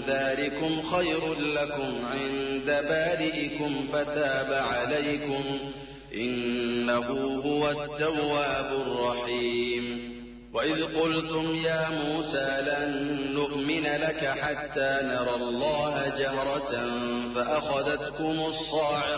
ذلكم خير لكم عند بارئكم فتاب عليكم إنه هو التواب الرحيم. وإذ قلتم يا موسى لن نؤمن لك حتى نرى الله جهرة فأخذتكم الصاعقة